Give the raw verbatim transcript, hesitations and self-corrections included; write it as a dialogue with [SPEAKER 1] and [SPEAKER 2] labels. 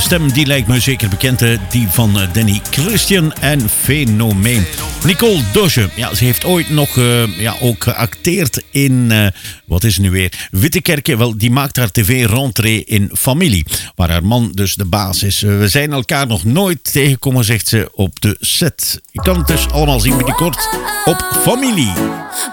[SPEAKER 1] stem die lijkt me zeker bekend, die van Danny Christian en Fenomeen. Nicole Doge, ja, ze heeft ooit nog uh, ja, ook geacteerd in, uh, wat is het nu weer, Wittekerke. Wel, die maakt haar tv-rentree in Familie, waar haar man dus de baas is. Uh, we zijn elkaar nog nooit tegengekomen, zegt ze, op de set. Je kan het dus allemaal zien binnenkort op Familie.